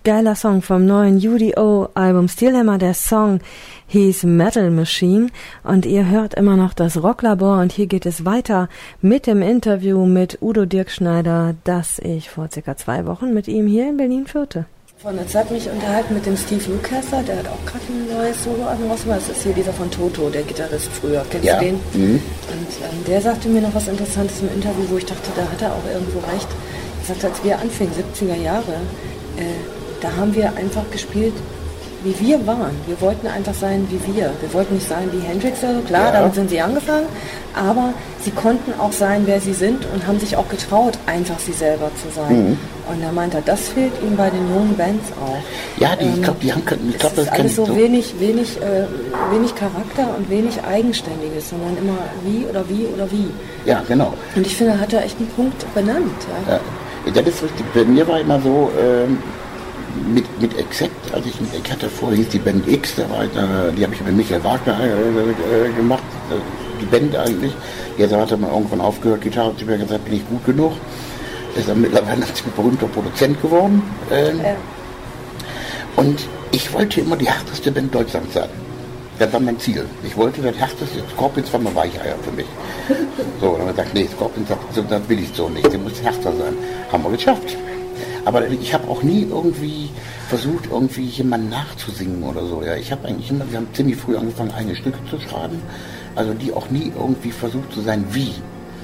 Geiler Song vom neuen UDO-Album Steelhammer, der Song hieß Metal Machine und ihr hört immer noch das Rocklabor und hier geht es weiter mit dem Interview mit Udo Dirkschneider, das ich vor circa 2 Wochen mit ihm hier in Berlin führte. Jetzt hat mich unterhalten mit dem Steve Lukather, der hat auch gerade ein neues Soloalbum rausgebracht. Das ist hier dieser von Toto, der Gitarrist früher. Kennst du den? Mhm. Und der sagte mir noch was Interessantes im Interview, wo ich dachte, da hat er auch irgendwo recht. Er sagte, als wir anfingen, 70er Jahre, da haben wir einfach gespielt, wie wir waren. Wir wollten einfach sein wie wir. Wir wollten nicht sein wie Hendrix oder so. Klar, damit sind sie angefangen. Aber sie konnten auch sein, wer sie sind und haben sich auch getraut, einfach sie selber zu sein. Mhm. Und er meinte, das fehlt ihm bei den jungen Bands auch. Ja, ich glaube, die haben... das ist alles so wenig Charakter und wenig Eigenständiges, sondern immer wie oder wie oder wie. Ja, genau. Und ich finde, da hat er echt einen Punkt benannt. Ja. Ja, das ist richtig. Bei mir war immer so... Mit Accept, als ich hatte vorher hieß die Band X, die habe ich mit Michael Wagner gemacht, die Band eigentlich. Jetzt hat er mal irgendwann aufgehört, Gitarre zu spielen, gesagt, bin ich gut genug. Ist dann mittlerweile ein ziemlich berühmter Produzent geworden. Und ich wollte immer die härteste Band Deutschlands sein. Das war mein Ziel. Ich wollte das härteste, Scorpions war mal Weicheier für mich. So, und dann haben wir gesagt, nee, Scorpions, das will ich so nicht, der muss härter sein. Haben wir geschafft. Aber ich habe auch nie irgendwie versucht, irgendwie jemanden nachzusingen oder so. Ja, ich habe eigentlich immer, wir haben ziemlich früh angefangen, eigene Stücke zu schreiben, also die auch nie irgendwie versucht zu sein wie.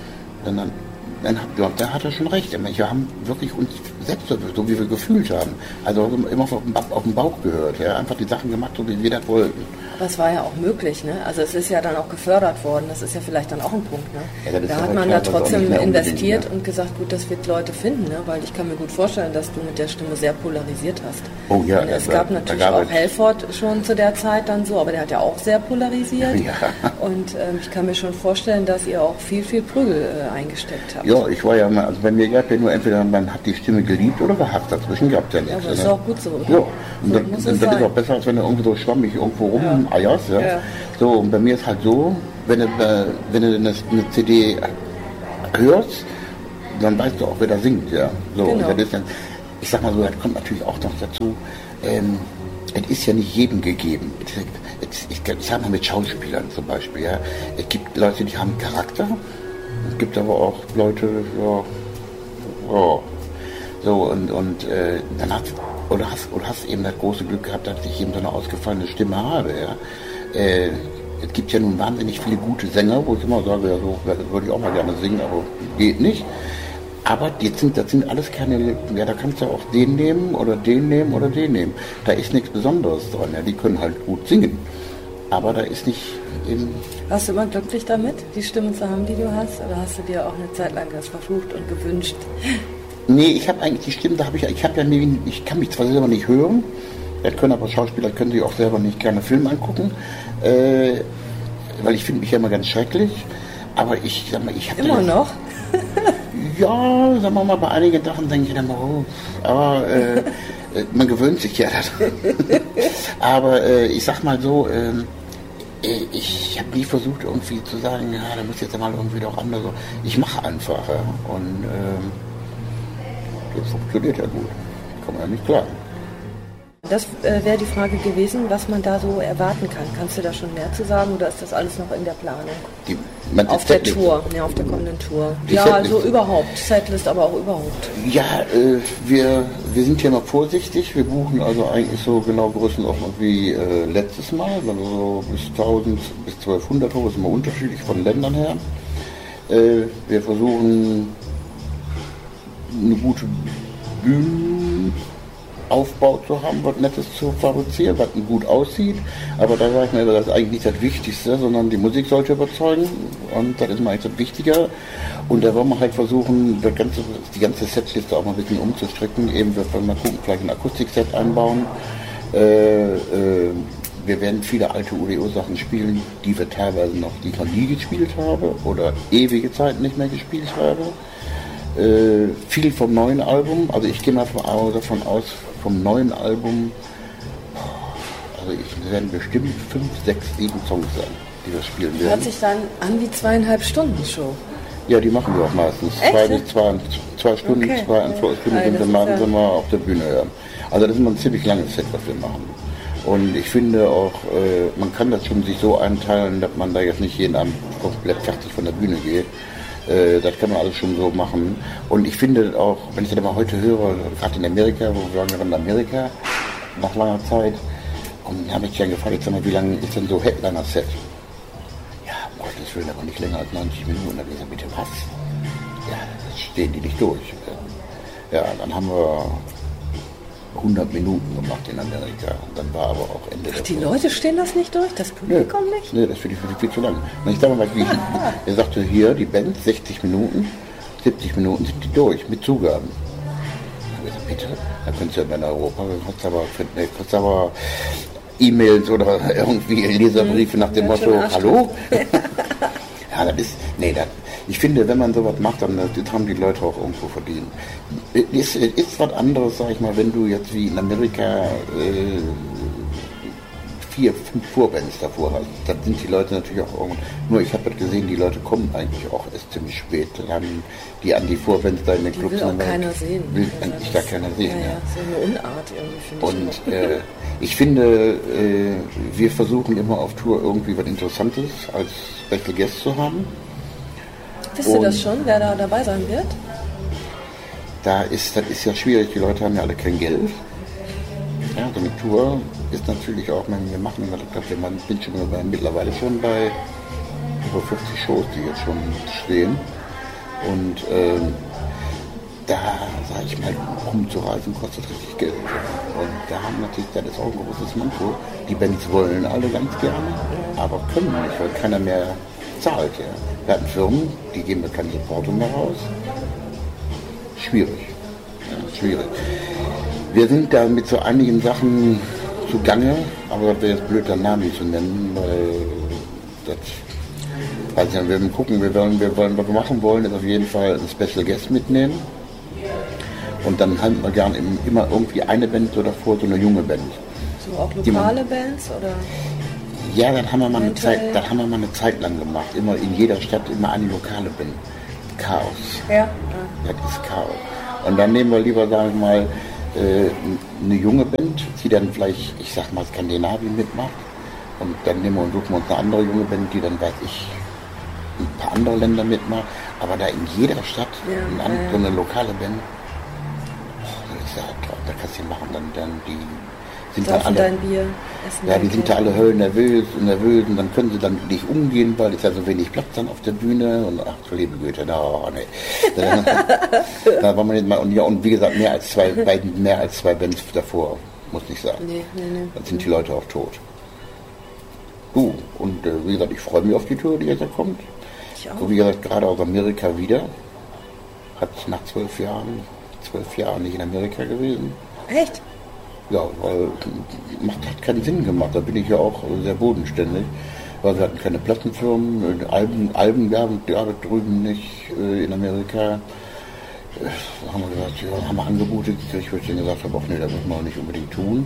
Dann hat er schon recht. Wir haben wirklich uns selbst so wie wir gefühlt haben. Also immer auf den Bauch gehört, ja, einfach die Sachen gemacht, so wie wir das wollten. Aber es war ja auch möglich, ne? Also es ist ja dann auch gefördert worden, das ist ja vielleicht dann auch ein Punkt, ne? Ja, da hat man da trotzdem investiert und gesagt, gut, das wird Leute finden, ne? Weil ich kann mir gut vorstellen, dass du mit der Stimme sehr polarisiert hast. Oh ja. Und es gab natürlich auch Halford schon zu der Zeit dann so, aber der hat ja auch sehr polarisiert. Ja. Und ich kann mir schon vorstellen, dass ihr auch viel Prügel eingesteckt habt. Ja, ich war ja mal, also bei mir gab ja nur entweder man hat die Stimme geliebt oder gehasst, dazwischen gab es ja nichts. Ja, aber das ist auch gut so. Ja, und das ist auch besser, als wenn du irgendwie so schwammig irgendwo rumeierst. Ja. Ja. So, und bei mir ist halt so, wenn du eine CD hörst, dann weißt du auch, wer da singt. Ja. So, genau. Und das ist dann, ich sag mal so, das kommt natürlich auch noch dazu, es ist ja nicht jedem gegeben. Ich sag mal mit Schauspielern zum Beispiel. Ja. Es gibt Leute, die haben Charakter. Es gibt aber auch Leute, so und dann hast eben das große Glück gehabt, dass ich eben so eine ausgefallene Stimme habe. Ja. Es gibt ja nun wahnsinnig viele gute Sänger, wo ich immer sage, ja, so würde ich auch mal gerne singen, aber geht nicht. Aber das sind alles keine, ja, da kannst du auch den nehmen oder den nehmen oder den nehmen. Da ist nichts Besonderes dran. Ja. Die können halt gut singen. Aber da ist nicht eben... Warst du immer glücklich damit, die Stimme zu haben, die du hast? Oder hast du dir auch eine Zeit lang das verflucht und gewünscht? Nee, ich habe eigentlich die Stimme, ich kann mich zwar selber nicht hören, das können aber Schauspieler, können sich auch selber nicht gerne Film angucken, weil ich finde mich ja immer ganz schrecklich. Aber ich sag mal, ich habe... Immer noch? Ja, sagen wir mal, bei einigen Sachen denke ich dann mal, aber man gewöhnt sich ja daran. Aber ich sag mal so, ich habe nie versucht irgendwie zu sagen, ja, da muss jetzt mal irgendwie doch anders. Ich mache einfach. Ja. Und das funktioniert ja gut. Kann man ja nicht klagen. Das wäre die Frage gewesen, was man da so erwarten kann. Kannst du da schon mehr zu sagen oder ist das alles noch in der Planung? Auf der Tour, ja, auf der kommenden Tour. Ja, also überhaupt. Setlist, aber auch überhaupt. Ja, wir sind hier mal vorsichtig. Wir buchen also eigentlich so genau Größenordnung wie letztes Mal. Also so bis 1000 bis 1200 hoch, ist immer unterschiedlich von Ländern her. Wir versuchen eine gute Bühnenaufbau zu haben, was Nettes zu fabrizieren, was gut aussieht. Aber da sage ich mir, das ist eigentlich nicht das Wichtigste, sondern die Musik sollte überzeugen. Und das ist mir eigentlich das Wichtiger. Und da wollen wir halt versuchen, die ganze Setliste auch mal ein bisschen umzustricken. Eben, wir wollen mal gucken, vielleicht ein Akustikset einbauen. Wir werden viele alte UDO-Sachen spielen, die ich noch nie gespielt habe oder ewige Zeit nicht mehr gespielt habe. Viel vom neuen Album, also ich gehe mal davon aus, vom neuen Album, also es werden bestimmt 5, 6, 7 Songs sein, die wir spielen werden. Hört sich dann an wie 2,5 Stunden Show. Ja, die machen wir auch meistens. Echt? Zwei Stunden, Okay. 2,5 Stunden sind wir auf der Bühne. Ja. Also das ist immer ein ziemlich langes Set, was wir machen. Und ich finde auch, man kann das schon sich so einteilen, dass man da jetzt nicht jeden Abend komplett fertig von der Bühne geht. Das kann man alles schon so machen. Und ich finde auch, wenn ich das mal heute höre, gerade in Amerika, wo wir waren in Amerika, nach langer Zeit, und dann habe ich dann gefragt, jetzt, wie lange ist denn so Headliner-Set? Ja, um Gottes Willen, aber nicht länger als 90 Minuten. Da habe ich gesagt, bitte was? Ja, das stehen die nicht durch. Ja, dann haben wir 100 Minuten gemacht in Amerika. Und dann war aber auch Ende. Ach, die Leute stehen das nicht durch? Das Publikum nicht? Nee, das finde ich viel zu lang. Und ich sage mal, er sagte hier, die Band, 60 Minuten, 70 Minuten sind die durch, mit Zugaben. Ich gesagt, bitte, da könntest du ja in Europa, kostet aber E-Mails oder irgendwie Leserbriefe nach dem Motto, hallo? Ja, das ist, ich finde, wenn man sowas macht, dann haben die Leute auch irgendwo verdient. Ist was anderes, sag ich mal, wenn du jetzt wie in Amerika 4, 5 Vorbands davor hast. Dann sind die Leute natürlich auch, nur ich habe gesehen, die Leute kommen eigentlich auch erst ziemlich spät. Dann haben die an die Vorbands da in den Clubs. Will auch keiner sehen. Will eigentlich gar keiner sehen. Ja, so eine Unart irgendwie, finde ich. Und ich finde, wir versuchen immer auf Tour irgendwie was Interessantes als Special Guest zu haben. Wisst ihr das schon, wer da dabei sein wird? Das ist ja schwierig, die Leute haben ja alle kein Geld. Ja, so eine Tour ist natürlich auch, wenn wir machen, ich glaube, wir sind schon mittlerweile schon bei über 50 Shows, die jetzt schon stehen. Und da, sage ich mal, rumzureisen kostet richtig Geld. Und da haben natürlich, das ist auch ein großes Manko. Die Bands wollen alle ganz gerne, aber können nicht, weil keiner mehr zahlt. Ja. Wir hatten Firmen, die geben mir keine Supportung mehr raus. Schwierig. Ja, schwierig. Wir sind da mit so einigen Sachen zugange, aber das wäre jetzt blöd, den Namen zu nennen, weil das, weiß ich nicht, wir werden gucken, was wir machen wollen, ist auf jeden Fall einen Special Guest mitnehmen. Und dann halten wir gerne immer irgendwie eine Band so davor, so eine junge Band. So auch lokale Bands oder? Ja, dann haben wir mal eine Zeit lang gemacht. Immer in jeder Stadt immer eine lokale Band. Chaos. Ja. Das ist Chaos. Und dann nehmen wir lieber, sagen wir mal, eine junge Band, die dann vielleicht, ich sag mal, Skandinavien mitmacht. Und dann suchen wir uns eine andere junge Band, die dann, weiß ich, ein paar andere Länder mitmacht. Aber da in jeder Stadt so eine lokale Band, das ist ja toll, da kannst du machen, dann die sind dann alle, dein Bier, essen ja, die sind da alle höllennervös und dann können sie dann nicht umgehen, weil es ja so wenig Platz dann auf der Bühne und ach du liebe Güte, da war man nicht mal, und wie gesagt, mehr als zwei Bands davor, muss nicht sagen. Nee. Dann sind die Leute auch tot. Und wie gesagt, ich freue mich auf die Tour, die jetzt kommt. Ich auch. So wie gesagt, gerade aus Amerika wieder. Hat nach 12 Jahren nicht in Amerika gewesen. Echt? Ja, weil hat keinen Sinn gemacht. Da bin ich ja auch sehr bodenständig. Weil wir hatten keine Plattenfirmen, Alben gab es drüben nicht in Amerika. Haben wir gesagt, ja, haben wir Angebote gekriegt, wo ich dann gesagt habe, nee, das muss man nicht unbedingt tun.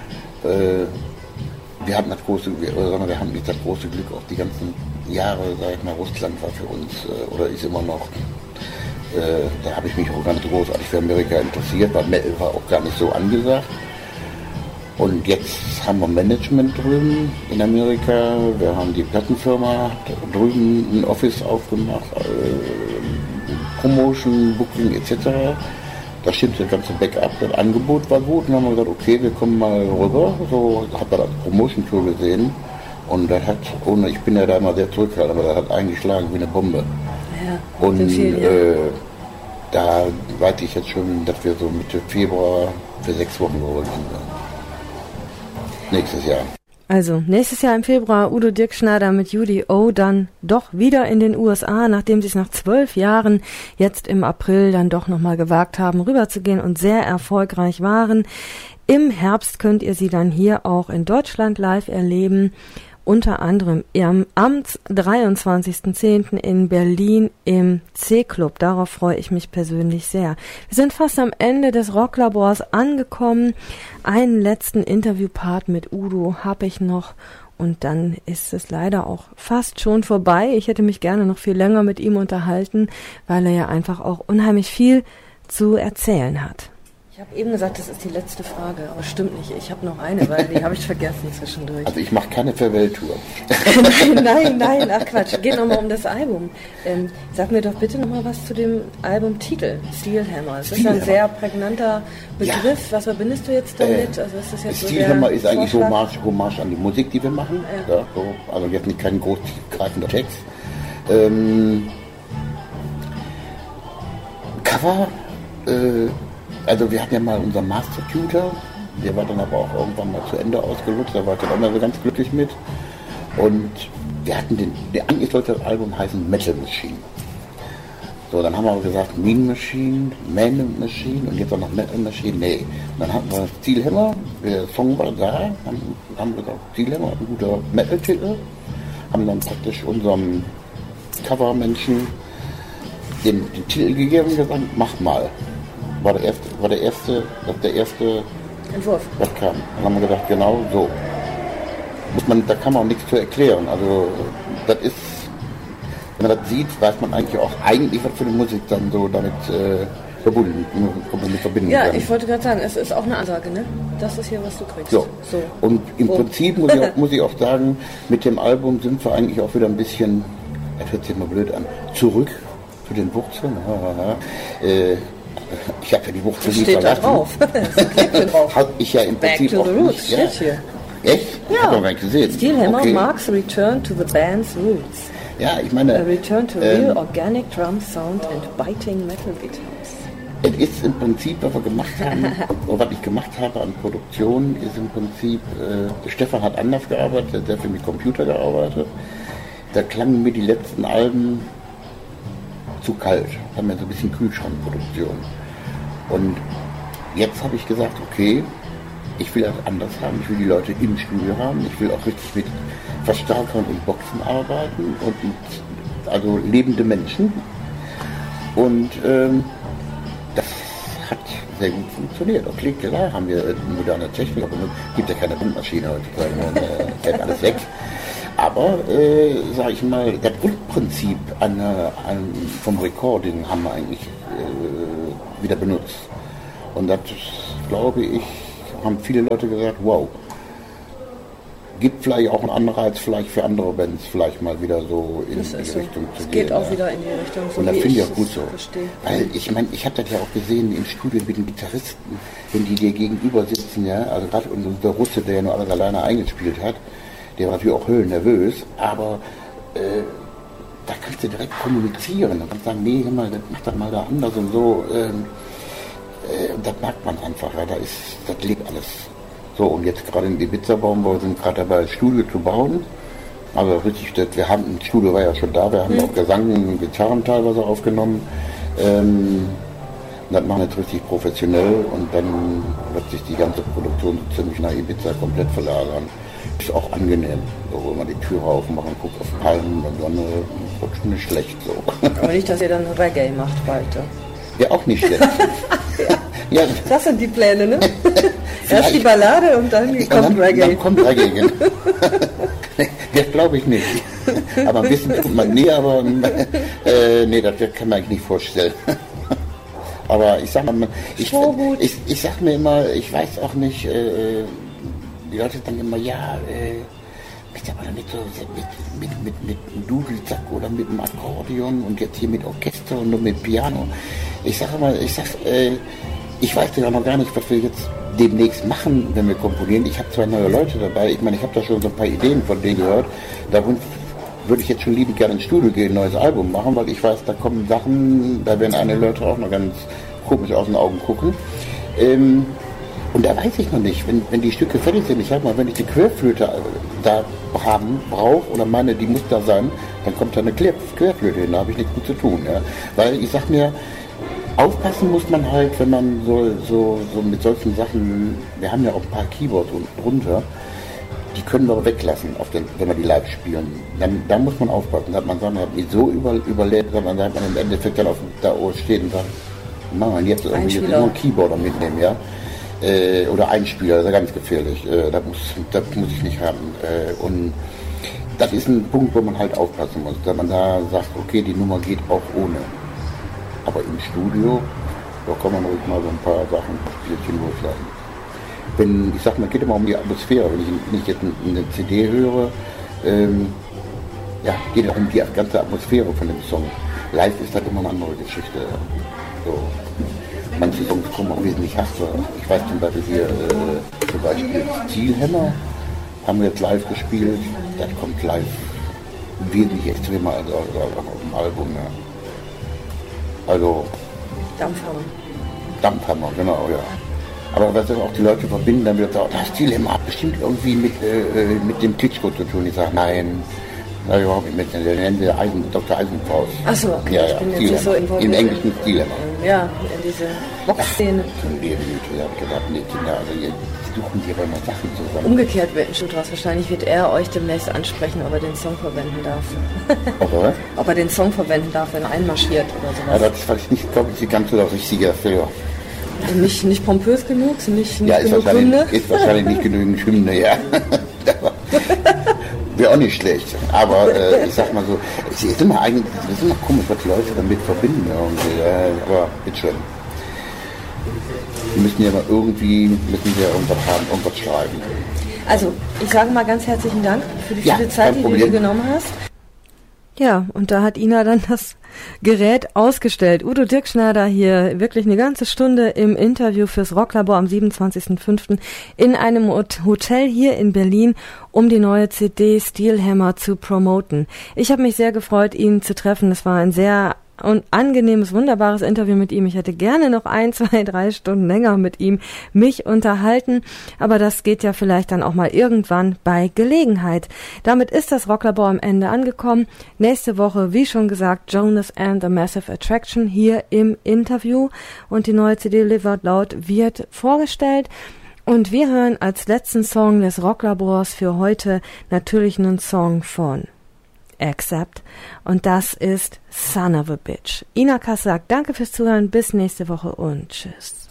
Wir hatten das große Glück, auch die ganzen Jahre, sag ich mal, Russland war für uns, oder ist immer noch, da habe ich mich auch gar nicht großartig für Amerika interessiert, weil Metal war auch gar nicht so angesagt. Und jetzt haben wir Management drüben in Amerika, wir haben die Plattenfirma drüben ein Office aufgemacht, Promotion, Booking etc. Da stimmt das ganze Backup, das Angebot war gut und dann haben wir gesagt, okay, wir kommen mal rüber. So hat man das Promotion-Tour gesehen und das hat, ich bin ja da immer sehr zurückhaltend, aber das hat eingeschlagen wie eine Bombe. Ja, und da weiß ich jetzt schon, dass wir so Mitte Februar für 6 Wochen rüber gehen werden. Nächstes Jahr. Also, nächstes Jahr im Februar Udo Dirkschneider mit UDO dann doch wieder in den USA, nachdem sie es nach 12 Jahren jetzt im April dann doch nochmal gewagt haben, rüberzugehen und sehr erfolgreich waren. Im Herbst könnt ihr sie dann hier auch in Deutschland live erleben, unter anderem am 23.10. in Berlin im C-Club. Darauf freue ich mich persönlich sehr. Wir sind fast am Ende des Rocklabors angekommen. Einen letzten Interviewpart mit Udo habe ich noch Und dann ist es leider auch fast schon vorbei. Ich hätte mich gerne noch viel länger mit ihm unterhalten, weil er ja einfach auch unheimlich viel zu erzählen hat. Ich habe eben gesagt, das ist die letzte Frage, aber stimmt nicht. Ich habe noch eine, weil die habe ich vergessen zwischendurch. Also ich mache keine Farewell-Tour. Nein, ach Quatsch. Geht nochmal um das Album. Sag mir doch bitte nochmal was zu dem Albumtitel, Steel Hammer. Das ist ein sehr prägnanter Begriff. Ja. Was verbindest du jetzt damit? Also ist das jetzt Steel Hammer ist eigentlich Hommage an die Musik, die wir machen. Ja. Ja, so. Also jetzt nicht kein großgreifender Text. Cover, also wir hatten ja mal unseren Master Tutor, der war dann aber auch irgendwann mal zu Ende ausgelutscht, da war ich dann auch mal so ganz glücklich mit. Und wir hatten eigentlich sollte das Album heißen Metal Machine. So, dann haben wir gesagt Mean Machine, Man Machine und jetzt auch noch Metal Machine, nee. Und dann hatten wir Steel Hammer, der Song war da, haben wir gesagt, Steel Hammer, ein guter Metal-Titel, haben dann praktisch unserem Covermenschen den Titel gegeben und gesagt, mach mal. War der erste Entwurf, was kam. Dann haben wir gedacht, genau so. Da kann man auch nichts zu erklären. Also das ist, wenn man das sieht, weiß man eigentlich auch was für eine Musik dann so damit verbunden kann. Ja, ich wollte gerade sagen, es ist auch eine Ansage, ne? Das ist hier, was du kriegst. So. Und im Prinzip muss ich auch sagen, mit dem Album sind wir eigentlich auch wieder ein bisschen, das hört sich immer blöd an, zurück zu den Wurzeln. Ich habe ja die Wurzeln nie verlassen. Da drauf. Habe ich ja im Prinzip Back to the Roots, steht hier. Echt? Ja. Ich habe noch gar nicht gesehen. Steel Hammer marks a return to the band's roots. Ja, ich meine... A return to real organic drum sound and biting metal guitars. Es ist im Prinzip, was wir gemacht haben, oder was ich gemacht habe an Produktion, ist im Prinzip, Stefan hat anders gearbeitet, der hat für mit Computer gearbeitet. Da klangen mir die letzten Alben zu kalt, haben wir so ein bisschen Kühlschrankproduktion. Und jetzt habe ich gesagt, okay, ich will das anders haben, ich will die Leute im Studio haben, ich will auch richtig mit Verstärkern und Boxen arbeiten und mit, also lebende Menschen. Und das hat sehr gut funktioniert. Okay, klar haben wir moderne Technik, aber es gibt ja keine Bandmaschine heutzutage, fällt alles weg. Aber, sage ich mal, das Grundprinzip vom Recording haben wir eigentlich wieder benutzt. Und das, glaube ich, haben viele Leute gesagt, wow, gibt vielleicht auch einen Anreiz vielleicht für andere Bands vielleicht mal wieder so in die Richtung zu gehen. Es geht auch wieder in die Richtung, so und das finde ich auch gut so. Verstehe. Weil ich meine, ich habe das ja auch gesehen im Studio mit den Gitarristen, wenn die dir gegenüber sitzen, ja, also gerade unser Russe, der ja nur alles alleine eingespielt hat, der war natürlich auch höllennervös, aber da kannst du direkt kommunizieren und kannst sagen, nee, hör mal, mach das mal da anders und so. Und das merkt man einfach, ja, das lebt alles. So, und jetzt gerade in Ibiza bauen wir, sind gerade dabei, das Studio zu bauen. Also richtig, das Studio war ja schon da, wir haben auch Gesang und Gitarren teilweise aufgenommen. Das machen wir jetzt richtig professionell und dann wird sich die ganze Produktion so ziemlich nach Ibiza komplett verlagern. Ist auch angenehm, so, wenn man die Türe aufmachen, guckt auf Palmen, dann Sonne, rutscht nicht schlecht so. Aber nicht, dass ihr dann Reggae macht bald. Ja, auch nicht schlecht. Ja. Das sind die Pläne, ne? Erst die Ballade und dann kommt Reggae. Dann kommt Reggae, genau. Das glaube ich nicht. Aber ein bisschen tut man nie, aber nee, das kann man eigentlich nicht vorstellen. Aber ich sag mal, ich sag mir immer, ich weiß auch nicht, die Leute sagen immer, ja, aber nicht so mit einem Dudelsack oder mit einem Akkordeon und jetzt hier mit Orchester und nur mit Piano. Ich weiß ja noch gar nicht, was wir jetzt demnächst machen, wenn wir komponieren. Ich habe 2 neue Leute dabei. Ich meine, ich habe da schon so ein paar Ideen von denen gehört. Da würde ich jetzt schon liebend gerne ins Studio gehen, ein neues Album machen, weil ich weiß, da kommen Sachen, da werden einige Leute auch noch ganz komisch aus den Augen gucken. Und da weiß ich noch nicht, wenn die Stücke fertig sind, ich sag mal, wenn ich die Querflöte da brauche oder meine, die muss da sein, dann kommt da eine Querflöte hin, da habe ich nichts mit zu tun. Ja? Weil ich sag mir, aufpassen muss man halt, wenn man so mit solchen Sachen, wir haben ja auch ein paar Keyboards unten drunter, die können wir aber weglassen, wenn wir die live spielen. Da muss man aufpassen, dass man sagt, man hat mich so überlebt, dass man sagt, man im Endeffekt dann auf der Ohr steht und sagt, Mann, jetzt irgendwie nur ein Keyboarder mitnehmen, ja. oder Einspieler, das ist ja ganz gefährlich. Das muss ich nicht haben. Und das ist ein Punkt, wo man halt aufpassen muss, dass man da sagt, okay, die Nummer geht auch ohne. Aber im Studio, da kann man ruhig mal so ein paar Sachen, ein paar Spielchen loslassen. Ich sag mal, geht immer um die Atmosphäre. Wenn ich jetzt eine CD höre, geht es um die ganze Atmosphäre von dem Song. Live ist das immer eine andere Geschichte. So. Manche Songs kommen auch wesentlich härter. Ich weiß zum Beispiel hier, Steelhammer haben wir jetzt live gespielt. Das kommt live wesentlich extremer als auf dem Album. Ja. Also Dampfhammer, genau, ja. Aber was auch die Leute verbinden, dann wird sagen, das Steelhammer hat bestimmt irgendwie mit dem Klitschko zu tun. Ich sage, nein. Ja, überhaupt nicht mit, der nennen wir Dr. Eisenfaus. Achso, okay, ja, ich bin jetzt nicht so involviert. Im englischen Steelhammer. Ja, in diese Boxszene. Ja, ich gedacht, nee, Kinder, also hier suchen die aber immer Sachen zusammen. Umgekehrt wird ein Schuh draus. Wahrscheinlich wird er euch demnächst ansprechen, ob er den Song verwenden darf. Okay. Ob er den Song verwenden darf, wenn er einmarschiert oder sowas. Ja, das ist vielleicht nicht, glaube ich, ganz so das Richtige dafür. Nicht pompös genug, nicht ja, genug Hymne? Ist wahrscheinlich nicht genügend Hymne, ja. Wäre auch nicht schlecht, aber ich sag mal so, es ist immer komisch, was die Leute damit verbinden. Aber bitteschön. Die müssen ja mal irgendwas haben, irgendwas schreiben. Also, ich sage mal ganz herzlichen Dank für die viele Zeit, die du dir genommen hast. Ja, und da hat Ina dann das Gerät ausgestellt. Udo Dirkschneider hier wirklich eine ganze Stunde im Interview fürs Rocklabor am 27.05. in einem Hotel hier in Berlin, um die neue CD Steelhammer zu promoten. Ich habe mich sehr gefreut, ihn zu treffen. Es war ein sehr angenehmes, wunderbares Interview mit ihm. Ich hätte gerne noch 1, 2, 3 Stunden länger mit ihm mich unterhalten, aber das geht ja vielleicht dann auch mal irgendwann bei Gelegenheit. Damit ist das Rocklabor am Ende angekommen. Nächste Woche, wie schon gesagt, Jonas and the Massive Attraction hier im Interview und die neue CD Live Out Loud wird vorgestellt. Und wir hören als letzten Song des Rocklabors für heute natürlich einen Song von Accept. Und das ist Son of a Bitch. Ina Kass sagt danke fürs Zuhören, bis nächste Woche und tschüss.